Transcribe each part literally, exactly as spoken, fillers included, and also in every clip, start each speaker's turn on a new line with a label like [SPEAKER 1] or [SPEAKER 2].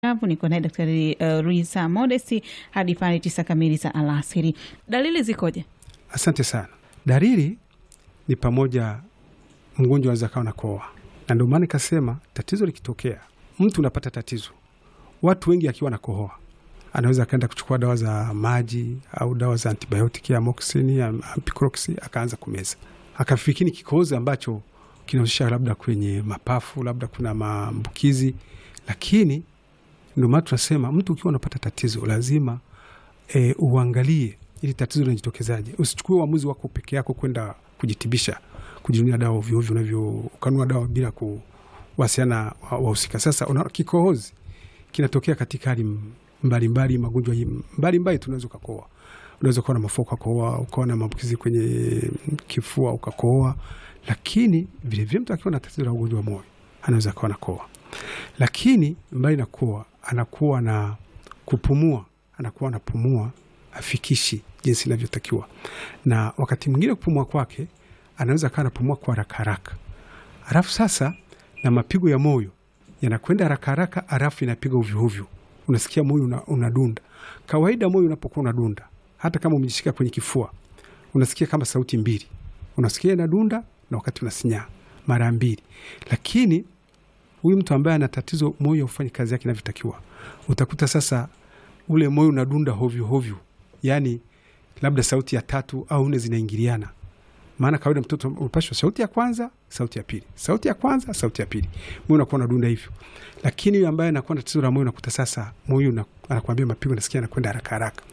[SPEAKER 1] Niko naye Daktari uh, Ruiza Modesti hadi pale tisa kamili za alasiri. Dalili zikoje?
[SPEAKER 2] Asante sana. Dalili ni pamoja mgonjwa anaweza kawa na koa. Na ndio maana nikasema tatizo likitokea, mtu unapata tatizo. Watu wengi akiwa na kohoa, anaweza kaenda kuchukua dawa za maji au dawa za antibiotiki, amoxicillin, ampiclox, akaanza kumeza. Akafikiri kikohozi ambacho kinahusisha labda kwenye mapafu, labda kuna maambukizi, lakini ndio maana tunasema mtu ukiwa unapata tatizo lazima e, uangalie ili tatizo linajitokezaje. Usichukue uamuzi wako peke yako kwenda kujitibisha, kujinunia dawa ovyo ovyo, unavyo ukanua dawa bila kuwasiliana wahusika. Sasa una kikohozi kinatokea katika hali mbalimbali, magonjwa mbalimbali tunaweza kukohoa. Unaweza kuwa na mafua ukakohoa, ukawa na maambukizi kwenye kifua ukakohoa, lakini vile vile mtu akiwa na tatizo la ugonjwa wa moyo anaweza kuwa na kohoa. Lakini mbali na kohoa anakuwa na kupumua, anakuwa anapumua afikishi jinsi inavyotakiwa. Na wakati mwingine kupumua kwake anaweza kana pumua kwa haraka haraka. Alafu sasa na mapigo ya moyo yanakwenda haraka haraka, alafu inapiga ovyo ovyo. Unasikia moyo una, unadunda. Kawaida moyo unapokuwa unadunda, hata kama umejishika kwenye kifua, unasikia kama sauti mbili. Unasikia inadunda na wakati unasinyaa mara mbili. Lakini huyu mtu ambaye ana tatizo moyo ufanye kazi yake inavyotakiwa, utakuta sasa ule moyo unadunda hovyo hovyo. Yaani labda sauti ya tatu au nne zinaingiliana. Maana kawaida mtoto unapashwa sauti ya kwanza, sauti ya pili. Sauti ya kwanza, sauti ya pili. Moyo unakuwa unadunda hivyo. Lakini yule ambaye anakuwa na tatizo la moyo unakuta sasa moyo anakuambia mapigo nasikia anakwenda haraka haraka.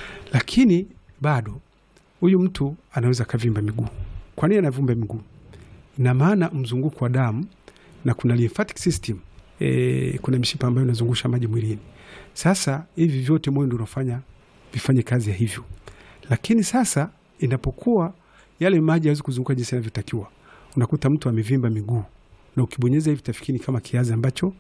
[SPEAKER 2] Lakini bado huyu mtu anaweza kavimba miguu. Kwa nini anavimba miguu? Ina maana mzunguko wa damu na kuna lymphatic system, e, kuna mishipa ambayo inazungusha maji mwilini. Sasa hivi vyote moyo ndio unafanya vifanye kazi ya hivyo. Lakini sasa inapokuwa yale maji hawezi kuzunguka jinsi yanavyotakiwa, unakuta mtu amevimba miguu. Na ukibonyeza hivi tafikiri kama kiazi ambacho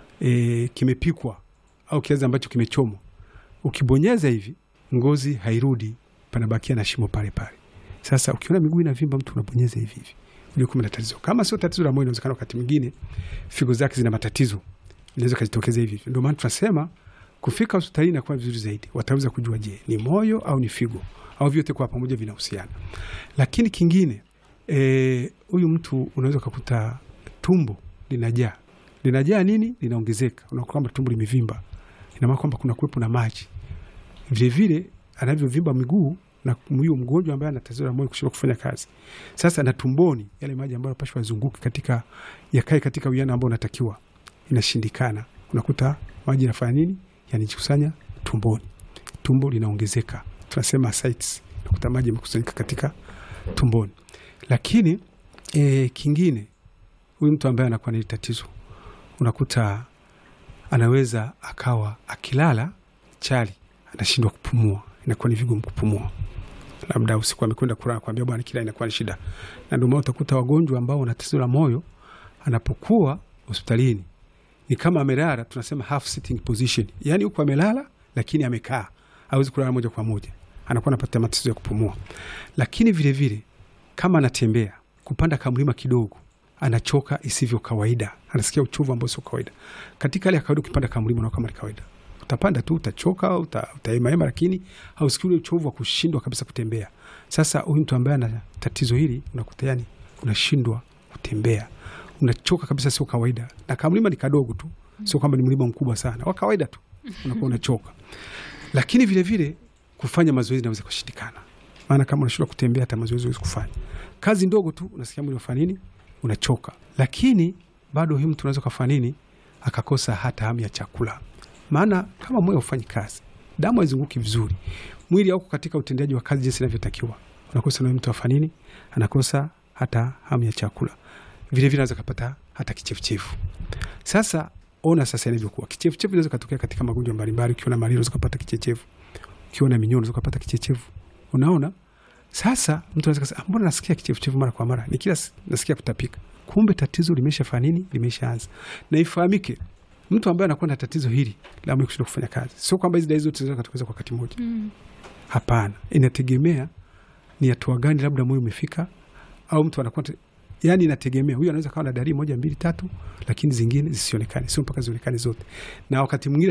[SPEAKER 2] e, kimepikwa au kiazi ambacho kimechomwa. Ukibonyeza hivi ngozi hairudi, panabakia na shimo pale pale. Sasa ukiona miguu inavimba mtu unabonyeza hivi hivi, ndio kuna tatizo. Kama sio tatizo la moyo, inawezekana wakati mwingine figo zake zina matatizo, inaweza kujitokeza hivi. Ndio maana tunasema kufika hospitalini na kwa vizuri zaidi, wataweza kujua je, ni moyo au ni figo au vyote kwa pamoja vinahusiana. Lakini kingine eh huyu mtu unaweza kukuta tumbo linajaa. Linajaa nini? Linaongezeka. Unakuwa kwamba tumbo limevimba. Ina maana kwamba kuna kuwepo na maji. Vile vile anavyovimba miguu na huyo mgonjwa ambaye ana tatizo la moyo kushindwa kufanya kazi. Sasa na tumboni yale maji ambayo yanapaswa yazunguke katika yakae katika uwiano ambao unatakiwa, inashindikana. Unakuta maji yanafanya nini? Yanajikusanya tumboni. Tumbo linaongezeka. Tunasema ascites. Unakuta maji yamekusanyika katika tumboni. Lakini e, kingine huyu mtu ambaye anakuwa na tatizo, unakuta anaweza akawa akilala chali anashindwa kupumua, inakuwa ni vigumu kupumua. Labda usiku amekwenda kulala kwambia bwana kila inakuwa ni shida. Na ndio maana utakuta wagonjwa ambao wana tatizo la moyo anapokuwa hospitalini ni kama amelala, tunasema half sitting position. Yaani huko amelala lakini amekaa, hawezi kulala moja kwa moja. Anakuwa anapata matatizo ya kupumua. Lakini vile vile kama anatembea, kupanda kamlima kidogo, anachoka isivyo kawaida. Anasikia uchovu ambao sio kawaida. Katika hali ya kawaida ukipanda kamlima na kama ni kawaida, utapanda tu, utachoka, uta, utaema, lakini hausikii ule uchovu wa kushindwa kabisa kutembea. Sasa huyu mtu ambaye ana tatizo hili unakuta yani unashindwa kutembea. Unachoka kabisa sio kawaida. Na kamlima ni kadogo tu, sio kwamba ni mlima mkubwa sana. Wa kawaida tu unakuwa unachoka. Lakini vile vile kufanya mazoezi inaweza kushindikana. Maana kama unashindwa kutembea hata mazoezi huwezi kufanya. Kazi ndogo tu unasikia mwili unafanya nini? Unachoka. Lakini bado huyu mtu unaweza kufanya nini? Akakosa hata hamu ya chakula. Maana kama moyo ufanyi kazi, damu haizunguki vizuri, mwili hauko katika utendaji wa kazi jinsi inavyotakiwa, unakosa na mtu afanya nini? Anakosa hata hamu ya chakula. Vile vile anaweza kupata hata kichefuchefu. Sasa ona sasa inavyokuwa. Kichefuchefu inaweza kutokea katika magonjwa mbalimbali. Ukiona malaria unaweza kupata kichefuchefu. Ukiona minyoo unaweza kupata kichefuchefu. Unaona? Sasa mtu anaweza kusema mbona nasikia kichefuchefu mara kwa mara? Ni kila nasikia kutapika. Kumbe tatizo limeshafanya nini? Limeshaanza. Na ifahamike, mtu ambaye anakuwa na tatizo hili la moyo kushindwa kufanya kazi, sio kwamba hizo dalili zote zinaweza kutokea kwa wakati mmoja. Mm. Hapana, inategemea ni hatua gani labda moyo umefika, au mtu anakuwa Yani inategemea, huyu anaweza kawa na dalili moja mbili tatu, lakini zingine zisionekane, sio mpaka zionekane zote, na wakati mwingine